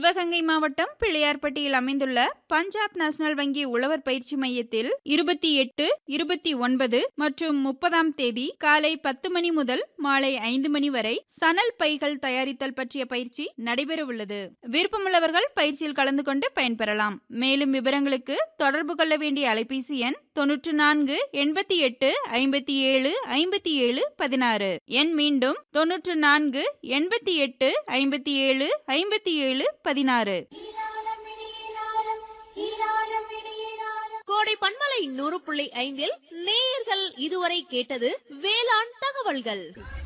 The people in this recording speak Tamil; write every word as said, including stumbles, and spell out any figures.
சிவகங்கை மாவட்டம் பிள்ளையார்பட்டியில் அமைந்துள்ள பஞ்சாப் நேஷனல் வங்கி உழவர் பயிற்சி மையத்தில் இருபத்தி எட்டு இருபத்தி ஒன்பது மற்றும் முப்பதாம் தேதி காலை பத்து மணி முதல் மாலை ஐந்து மணி வரை சணல் பைகள் தயாரித்தல் பற்றிய பயிற்சி நடைபெற உள்ளது. விருப்பமுள்ளவர்கள் பயிற்சியில் கலந்து கொண்டு பயன்பெறலாம். மேலும் விவரங்களுக்கு தொடர்பு கொள்ள வேண்டிய அலைபேசி எண் தொன்னூற்று நான்கு எண்பத்தி எட்டு ஐம்பத்தி ஏழு ஐம்பத்தி ஏழு பதினாறு. எண் மீண்டும் தொன்னூற்று நான்கு எண்பத்தி எட்டு ஐம்பத்தி ஏழு ஐம்பத்தி ஏழு பதினாறு. கோடை பண்பலை நூறு புள்ளி ஐந்தில் நேயர்கள் இதுவரை கேட்டது வேளாண் தகவல்கள்.